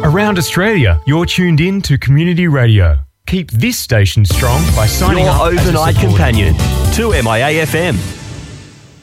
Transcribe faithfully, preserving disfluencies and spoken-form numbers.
Around Australia, you're tuned in to Community Radio. Keep this station strong by signing Your up as a overnight supporter. companion to M I A F M.